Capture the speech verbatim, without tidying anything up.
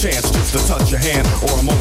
chance just to touch your hand or a moment